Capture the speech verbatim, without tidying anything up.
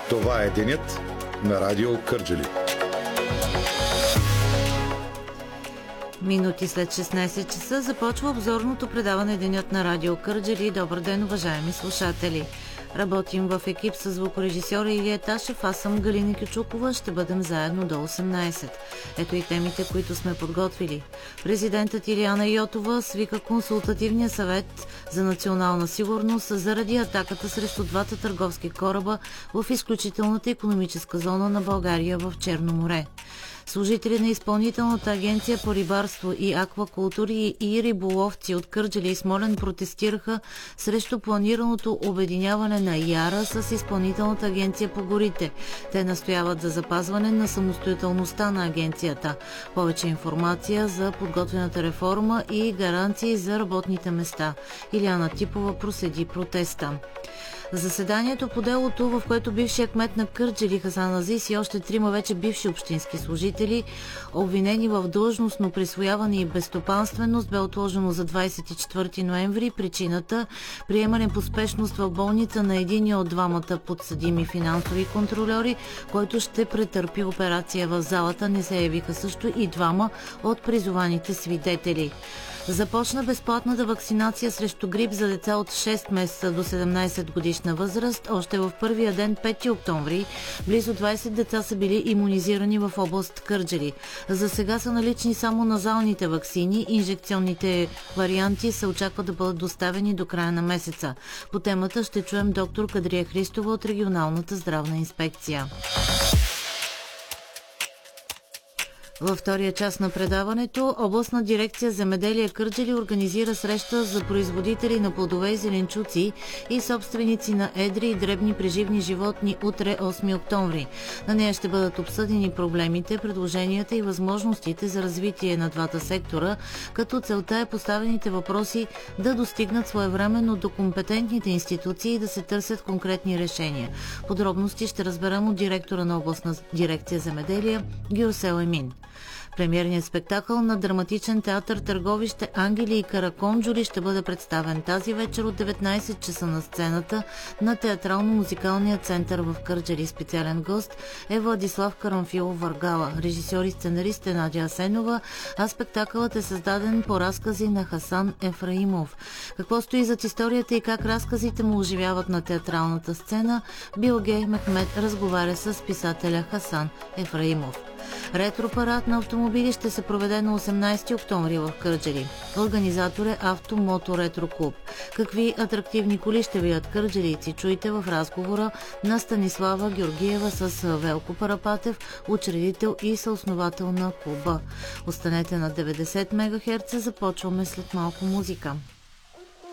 Това е денят на Радио Кърджали. Минути след шестнайсет часа започва обзорното предаване Денят на Радио Кърджали. Добър ден, уважаеми слушатели! Работим в екип с звукорежисьора Илия Ташев, аз съм Галина Кючукова, ще бъдем заедно до осемнайсет. Ето и темите, които сме подготвили. Президентът Илияна Йотова свика консултативния съвет за национална сигурност заради атаката срещу двата търговски кораба в изключителната икономическа зона на България в Черно море. Служители на Изпълнителната агенция по рибарство и аквакултури и риболовци от Кърджали и Смолян протестираха срещу планираното обединяване на Яра с Изпълнителната агенция по горите. Те настояват за запазване на самостоятелността на агенцията. Повече информация за подготвената реформа и гаранции за работните места. Илияна Типова проследи протеста. Заседанието по делото, в което бившият кмет на Кърджали Хасан Азис и още трима вече бивши общински служители, обвинени в длъжностно присвояване и безстопанственост, бе отложено за двайсет и четвърти ноември. Причината – приемане по спешност в болница на единия от двамата подсъдими финансови контрольори, който ще претърпи операция в залата. Не се явиха също и двама от призованите свидетели. Започна безплатната вакцинация срещу грип за деца от шест месеца до седемнайсет годишна възраст. Още в първия ден, пети октомври, близо двайсет деца са били имунизирани в област Кърджали. За сега са налични само назалните ваксини. Инжекционните варианти се очаква да бъдат доставени до края на месеца. По темата ще чуем доктор Кадрия Христова от регионалната здравна инспекция. Във втория част на предаването областна дирекция Земеделие Кърджали организира среща за производители на плодове и зеленчуци и собственици на едри и дребни преживни животни утре, осми октомври. На нея ще бъдат обсъдени проблемите, предложенията и възможностите за развитие на двата сектора, като целта е поставените въпроси да достигнат своевременно до компетентните институции и да се търсят конкретни решения. Подробности ще разберем от директора на областна дирекция Земеделие Гюрсел Емин. Премиерният спектакъл на драматичен театър Търговище Ангели и Караконджули ще бъде представен тази вечер от деветнайсет часа на сцената на Театрално-музикалния център в Кърджали. Специален гост е Владислав Карамфилов Варгала. Режисьор и сценарист е Надя Асенова, а спектакълът е създаден по разкази на Хасан Ефраимов. Какво стои зад историята и как разказите му оживяват на театралната сцена, Билге Мехмед разговаря с писателя Хасан Ефраимов. Ретропарад на автомобили ще се проведе на осемнайсети октомври в Кърджали. Организатор е Автомото Ретро Клуб. Какви атрактивни коли ще видят кърджалийци, чуйте в разговора на Станислава Георгиева с Велко Парапатев, учредител и съосновател на клуба. Останете на деветдесет мегахерца, започваме след малко музика.